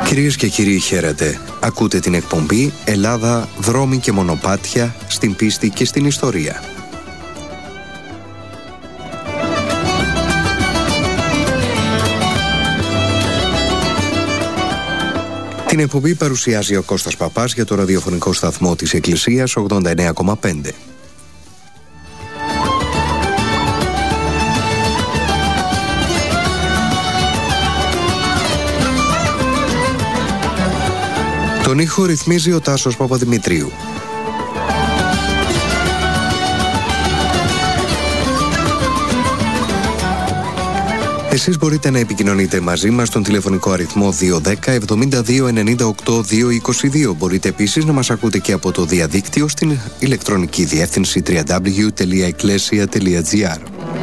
Κυρίες και κύριοι, χαίρετε. Ακούτε την εκπομπή Ελλάδα, δρόμοι και μονοπάτια στην πίστη και στην ιστορία. Την εκπομπή παρουσιάζει ο Κώστας Παπάς για το ραδιοφωνικό σταθμό της Εκκλησίας 89,5. Τον ήχο ρυθμίζει ο Τάσος Παπαδημητρίου. Εσείς μπορείτε να επικοινωνείτε μαζί μας στον τηλεφωνικό αριθμό 210 72 98 222. Μπορείτε επίσης να μας ακούτε και από το διαδίκτυο στην ηλεκτρονική διεύθυνση www.ecclesia.gr.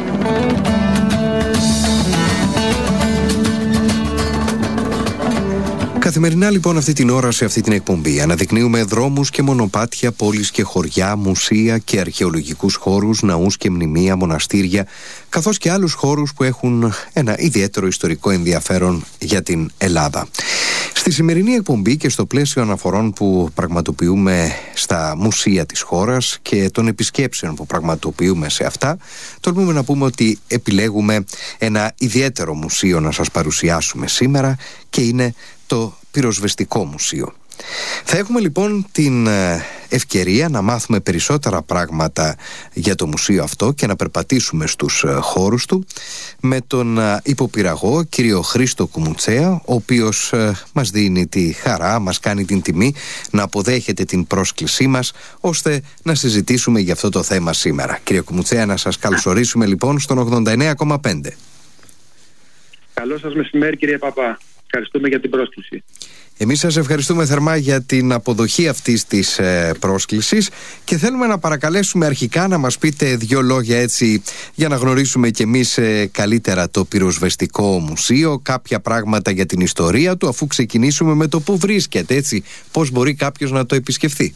Καθημερινά λοιπόν αυτή την ώρα σε αυτή την εκπομπή αναδεικνύουμε δρόμους και μονοπάτια, πόλεις και χωριά, μουσεία και αρχαιολογικούς χώρους, ναούς και μνημεία, μοναστήρια, καθώς και άλλους χώρους που έχουν ένα ιδιαίτερο ιστορικό ενδιαφέρον για την Ελλάδα. Στη σημερινή εκπομπή και στο πλαίσιο αναφορών που πραγματοποιούμε στα μουσεία της χώρας και των επισκέψεων που πραγματοποιούμε σε αυτά, τολμούμε να πούμε ότι επιλέγουμε ένα ιδιαίτερο μουσείο να σας παρουσιάσουμε σήμερα και είναι το Πυροσβεστικό Μουσείο. Θα έχουμε λοιπόν την ευκαιρία να μάθουμε περισσότερα πράγματα για το μουσείο αυτό και να περπατήσουμε στους χώρους του με τον υποπυραγό κύριο Χρήστο Κουμουτσέα, ο οποίος μας δίνει τη χαρά, μας κάνει την τιμή να αποδέχεται την πρόσκλησή μας ώστε να συζητήσουμε για αυτό το θέμα σήμερα. Κύριε Κουμουτσέα, να σας καλωσορίσουμε λοιπόν στον 89,5. Καλό σας μεσημέρι, κύριε Παπά. Ευχαριστούμε για την πρόσκληση. Εμείς σας ευχαριστούμε θερμά για την αποδοχή αυτής της πρόσκλησης και θέλουμε να παρακαλέσουμε αρχικά να μας πείτε δύο λόγια έτσι για να γνωρίσουμε κι εμείς καλύτερα το Πυροσβεστικό Μουσείο, κάποια πράγματα για την ιστορία του, αφού ξεκινήσουμε με το που βρίσκεται, έτσι, πώς μπορεί κάποιος να το επισκεφθεί.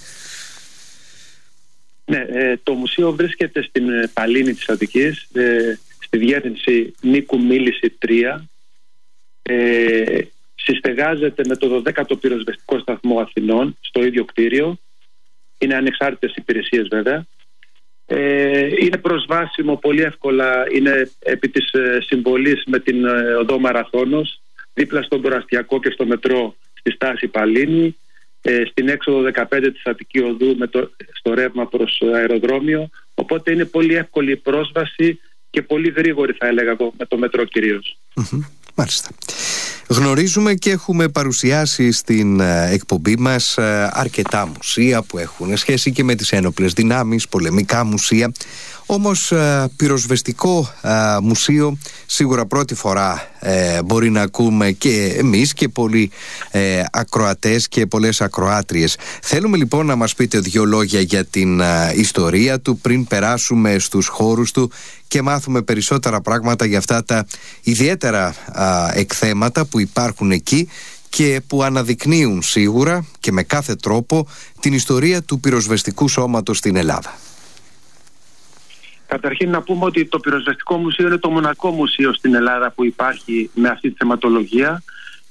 Ναι, το μουσείο βρίσκεται στην Παλίνη της Αττικής, στη διεύθυνση Νίκου Μίληση 3. Συστεγάζεται με το 12ο Πυροσβεστικό Σταθμό Αθηνών στο ίδιο κτίριο. Είναι ανεξάρτητες υπηρεσίες βέβαια. Είναι προσβάσιμο πολύ εύκολα, είναι επί της συμβολής με την οδό Μαραθώνος, δίπλα στον Προαστιακό και στο μετρό στη στάση Παλίνη, στην έξοδο 15 της Αττική Οδού στο ρεύμα προς αεροδρόμιο, οπότε είναι πολύ εύκολη η πρόσβαση και πολύ γρήγορη, θα έλεγα εγώ, με το μετρό κυρίως. Μάλιστα. Γνωρίζουμε και έχουμε παρουσιάσει στην εκπομπή μας αρκετά μουσεία που έχουν σχέση και με τις ένοπλες δυνάμεις, πολεμικά μουσεία. Όμως πυροσβεστικό μουσείο σίγουρα πρώτη φορά μπορεί να ακούμε και εμείς και πολλοί ακροατές και πολλές ακροάτριες. Θέλουμε λοιπόν να μας πείτε δύο λόγια για την ιστορία του πριν περάσουμε στους χώρους του και μάθουμε περισσότερα πράγματα για αυτά τα ιδιαίτερα εκθέματα που υπάρχουν εκεί και που αναδεικνύουν σίγουρα και με κάθε τρόπο την ιστορία του πυροσβεστικού σώματος στην Ελλάδα. Καταρχήν να πούμε ότι το Πυροσβεστικό Μουσείο είναι το μοναδικό μουσείο στην Ελλάδα που υπάρχει με αυτή τη θεματολογία.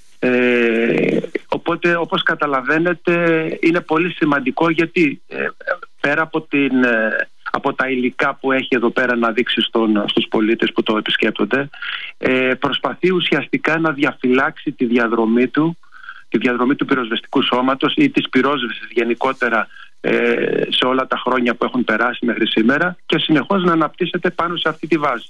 Οπότε όπως καταλαβαίνετε είναι πολύ σημαντικό γιατί πέρα από τα υλικά που έχει εδώ πέρα να δείξει στους πολίτες που το επισκέπτονται, προσπαθεί ουσιαστικά να διαφυλάξει τη διαδρομή του πυροσβεστικού σώματος ή της πυρόσβεσης γενικότερα σε όλα τα χρόνια που έχουν περάσει μέχρι σήμερα και συνεχώς να αναπτύσσεται πάνω σε αυτή τη βάση.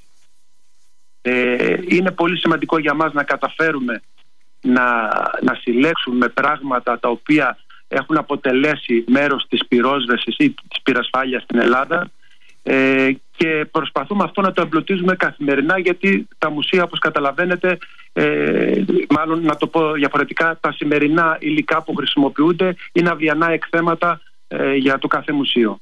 Είναι πολύ σημαντικό για μας να καταφέρουμε να συλλέξουμε πράγματα τα οποία έχουν αποτελέσει μέρος της πυρόσβεσης ή της πυρασφάλειας στην Ελλάδα και προσπαθούμε αυτό να το εμπλουτίζουμε καθημερινά, γιατί τα μουσεία, όπως καταλαβαίνετε, μάλλον να το πω διαφορετικά, τα σημερινά υλικά που χρησιμοποιούνται είναι αυγιανά εκθέματα για το κάθε μουσείο.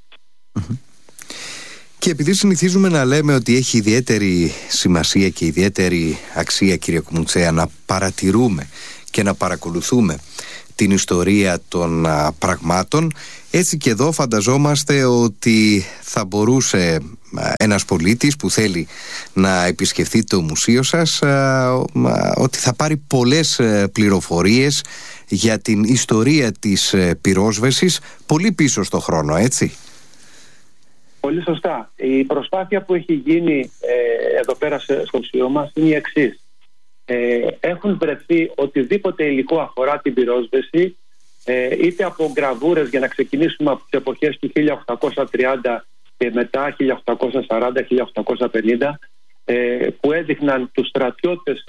Και επειδή συνηθίζουμε να λέμε ότι έχει ιδιαίτερη σημασία και ιδιαίτερη αξία, κύριε Κουμουτσέα, να παρατηρούμε και να παρακολουθούμε την ιστορία των πραγμάτων. Έτσι και εδώ φανταζόμαστε ότι θα μπορούσε ένας πολίτης που θέλει να επισκεφθεί το μουσείο σας ότι θα πάρει πολλές πληροφορίες για την ιστορία της πυρόσβεσης πολύ πίσω στο χρόνο, έτσι. Πολύ σωστά. Η προσπάθεια που έχει γίνει εδώ πέρα στο μουσείο μας είναι η εξής. Έχουν βρεθεί οτιδήποτε υλικό αφορά την πυρόσβεση, είτε από γραβούρες, για να ξεκινήσουμε από τις εποχές του 1830 και μετά 1840-1850, που έδειχναν τους στρατιώτες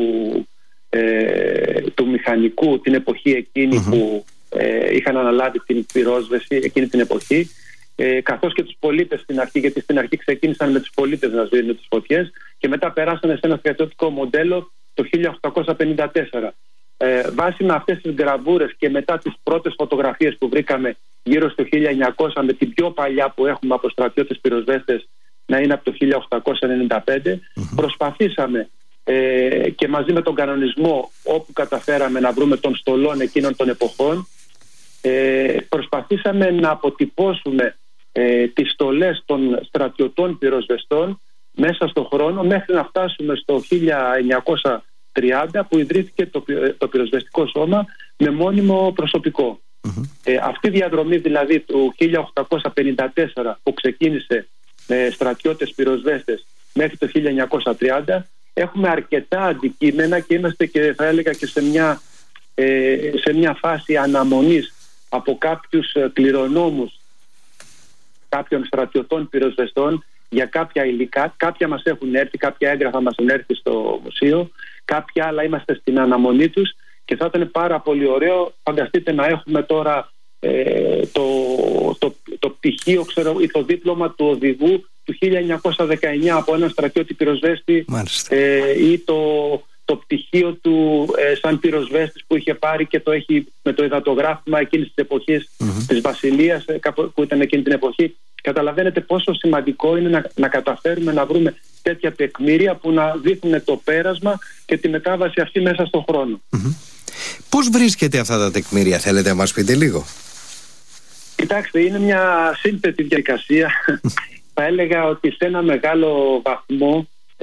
του μηχανικού την εποχή εκείνη που είχαν αναλάβει την πυρόσβεση εκείνη την εποχή, καθώς και τους πολίτες στην αρχή, γιατί στην αρχή ξεκίνησαν με τους πολίτες να σβήνουν τις φωτιές και μετά περάσανε σε ένα στρατιωτικό μοντέλο το 1854. Βάσει με αυτές τις γραβούρες και μετά τις πρώτες φωτογραφίες που βρήκαμε γύρω στο 1900, με την πιο παλιά που έχουμε από στρατιώτες πυροσβέστες να είναι από το 1895, προσπαθήσαμε και μαζί με τον κανονισμό, όπου καταφέραμε να βρούμε των στολών εκείνων των εποχών, προσπαθήσαμε να αποτυπώσουμε τις στολές των στρατιωτών πυροσβεστών μέσα στον χρόνο, μέχρι να φτάσουμε στο 1930 που ιδρύθηκε το πυροσβεστικό σώμα με μόνιμο προσωπικό. Αυτή η διαδρομή δηλαδή του 1854 που ξεκίνησε με στρατιώτες πυροσβέστες μέχρι το 1930, έχουμε αρκετά αντικείμενα και είμαστε, και θα έλεγα, και σε μια φάση αναμονής από κάποιους κληρονόμους κάποιων στρατιωτών πυροσβεστών για κάποια υλικά. Κάποια μας έχουν έρθει, κάποια έγγραφα μας έχουν έρθει στο μουσείο, κάποια άλλα είμαστε στην αναμονή τους και θα ήταν πάρα πολύ ωραίο, φανταστείτε, να έχουμε τώρα το πτυχίο, ή το δίπλωμα του οδηγού του 1919 από έναν στρατιώτη πυροσβέστη, ή το πτυχίο του σαν πυροσβέστης που είχε πάρει και το έχει με το υδατογράφημα εκείνης της εποχής της Βασιλείας που ήταν εκείνη την εποχή. Καταλαβαίνετε πόσο σημαντικό είναι να καταφέρουμε να βρούμε τέτοια τεκμήρια που να δείχνουν το πέρασμα και τη μετάβαση αυτή μέσα στον χρόνο. Πώς βρίσκεται αυτά τα τεκμήρια, θέλετε να μας πείτε λίγο? Κοιτάξτε, είναι μια σύνθετη διαδικασία. Θα έλεγα ότι σε ένα μεγάλο βαθμό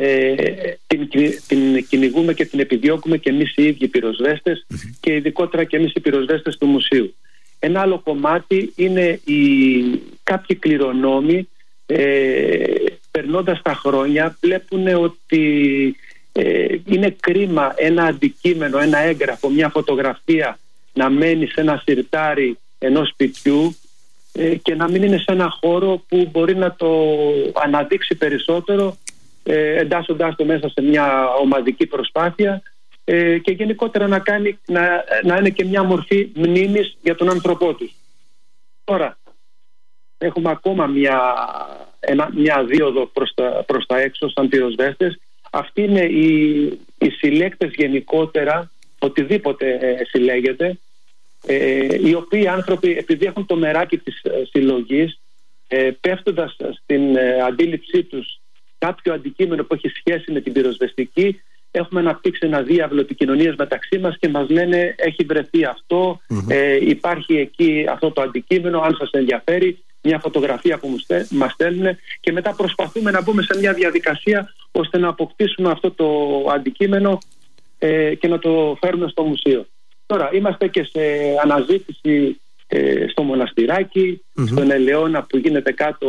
την κυνηγούμε και την επιδιώκουμε και εμείς οι ίδιοι πυροσβέστες και ειδικότερα και εμείς οι πυροσβέστες του μουσείου. Ένα άλλο κομμάτι είναι κάποιοι κληρονόμοι, περνώντας τα χρόνια, βλέπουν ότι είναι κρίμα ένα αντικείμενο, ένα έγγραφο, μια φωτογραφία να μένει σε ένα σιρτάρι ενός σπιτιού και να μην είναι σε ένα χώρο που μπορεί να το αναδείξει περισσότερο, εντάσσοντάς το μέσα σε μια ομαδική προσπάθεια και γενικότερα να είναι και μια μορφή μνήμης για τον άνθρωπό τους. Τώρα έχουμε ακόμα μια δίωδο προς τα έξω σαν πυροσβέστες. Αυτοί είναι οι συλλέκτες γενικότερα, οτιδήποτε συλλέγεται, οι οποίοι άνθρωποι, επειδή έχουν το μεράκι της συλλογής, πέφτοντας στην αντίληψή τους κάποιο αντικείμενο που έχει σχέση με την πυροσβεστική, έχουμε αναπτύξει ένα διάβλο επικοινωνίας μεταξύ μας και μας λένε έχει βρεθεί αυτό, υπάρχει εκεί αυτό το αντικείμενο, αν σας ενδιαφέρει, μια φωτογραφία που μας στέλνουν, και μετά προσπαθούμε να μπούμε σε μια διαδικασία ώστε να αποκτήσουμε αυτό το αντικείμενο και να το φέρουμε στο μουσείο. Τώρα είμαστε και σε αναζήτηση στο Μοναστηράκι, στον Ελαιώνα που γίνεται κάτω,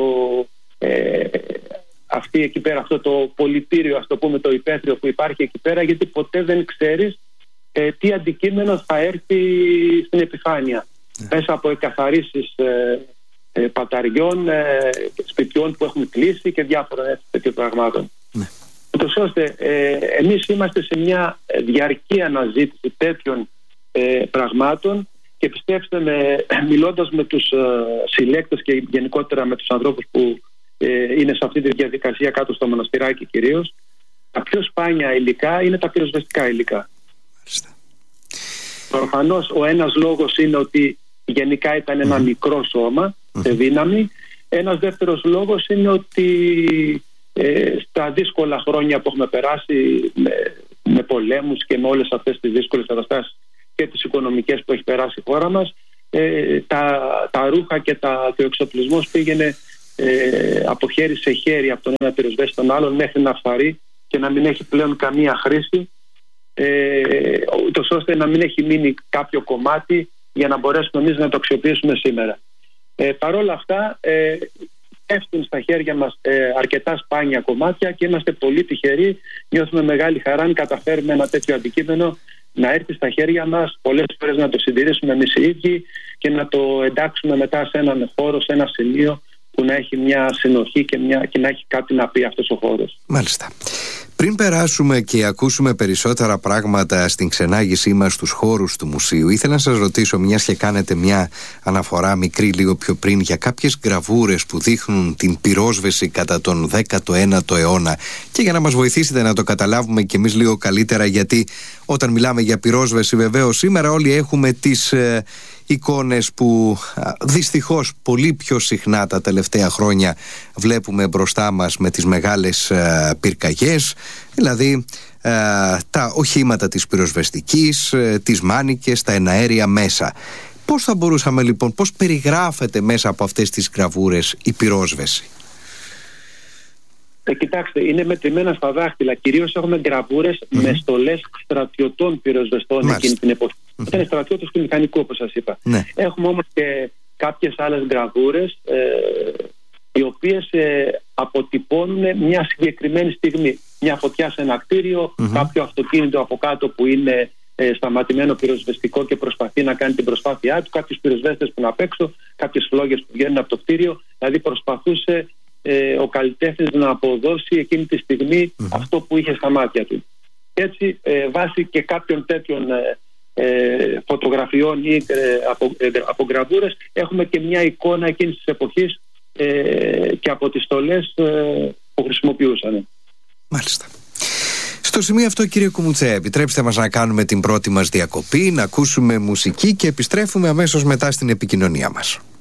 αυτή εκεί πέρα, αυτό το πολιτήριο, ας το πούμε, το υπαίθριο που υπάρχει εκεί πέρα, γιατί ποτέ δεν ξέρεις τι αντικείμενο θα έρθει στην επιφάνεια μέσα από εκαθαρίσεις παταριών, σπιτιών που έχουν κλείσει και διάφορα τέτοιων πραγμάτων. Ούτως ώστε εμείς είμαστε σε μια διαρκή αναζήτηση τέτοιων πραγμάτων και πιστέψτε με, μιλώντας με τους συλλέκτες και γενικότερα με τους ανθρώπους που είναι σε αυτή τη διαδικασία κάτω στο Μοναστηράκι κυρίως, τα πιο σπάνια υλικά είναι τα πυροσβεστικά υλικά. Προφανώς ο ένας λόγος είναι ότι γενικά ήταν ένα μικρό σώμα σε δύναμη. Ένας δεύτερος λόγος είναι ότι στα δύσκολα χρόνια που έχουμε περάσει με πολέμους και με όλες αυτές τις δύσκολες καταστάσεις και τις οικονομικές που έχει περάσει η χώρα μας, τα ρούχα και ο εξοπλισμός πήγαινε από χέρι σε χέρι από τον ένα πυροσβέστη στον άλλον, μέχρι να φθαρεί και να μην έχει πλέον καμία χρήση, ούτως ώστε να μην έχει μείνει κάποιο κομμάτι για να μπορέσουμε εμείς να το αξιοποιήσουμε σήμερα. Παρ' όλα αυτά πέφτουν στα χέρια μας αρκετά σπάνια κομμάτια και είμαστε πολύ τυχεροί. Νιώθουμε μεγάλη χαρά αν καταφέρουμε ένα τέτοιο αντικείμενο να έρθει στα χέρια μας, πολλές φορές να το συντηρήσουμε εμείς οι ίδιοι και να το εντάξουμε μετά σε έναν χώρο, σε ένα σημείο που να έχει μια συνοχή και να έχει κάτι να πει αυτός ο χώρος. Μάλιστα. Πριν περάσουμε και ακούσουμε περισσότερα πράγματα στην ξενάγησή μας στους χώρους του μουσείου, ήθελα να σας ρωτήσω, μιας και κάνετε μια αναφορά μικρή λίγο πιο πριν για κάποιες γραβούρες που δείχνουν την πυρόσβεση κατά τον 19ο αιώνα, και για να μας βοηθήσετε να το καταλάβουμε κι εμείς λίγο καλύτερα, γιατί όταν μιλάμε για πυρόσβεση βεβαίως σήμερα όλοι έχουμε τις εικόνες που δυστυχώς πολύ πιο συχνά τα τελευταία χρόνια βλέπουμε μπροστά μας με τις μεγάλες πυρκαγιές, δηλαδή τα οχήματα της πυροσβεστικής, τις μάνικες, τα εναέρια μέσα. Πώς θα μπορούσαμε λοιπόν, πώς περιγράφεται μέσα από αυτές τις γραβούρες η πυρόσβεση? Κοιτάξτε, είναι μετρημένα στα δάχτυλα. Κυρίως έχουμε γραβούρες με στολές στρατιωτών πυροσβεστών εκείνη την εποχή. Ήταν στρατιώτες του μηχανικού, όπως σας είπα. Έχουμε όμως και κάποιες άλλες γραβούρες οι οποίες αποτυπώνουν μια συγκεκριμένη στιγμή. Μια φωτιά σε ένα κτίριο, κάποιο αυτοκίνητο από κάτω που είναι σταματημένο πυροσβεστικό και προσπαθεί να κάνει την προσπάθειά του, κάποιους πυροσβέστες που είναι απ' έξω, κάποιες φλόγες που βγαίνουν από το κτίριο. Δηλαδή προσπαθούσε ο καλλιτέχνης να αποδώσει εκείνη τη στιγμή αυτό που είχε στα μάτια του. Έτσι, βάσει και κάποιων τέτοιων φωτογραφιών ή από γραβούρες, έχουμε και μια εικόνα εκείνης της εποχής και από τις στολές που χρησιμοποιούσαν. Μάλιστα. Στο σημείο αυτό, κύριε Κουμουτσέ, επιτρέψτε μας να κάνουμε την πρώτη μας διακοπή, να ακούσουμε μουσική και επιστρέφουμε αμέσως μετά στην επικοινωνία μας.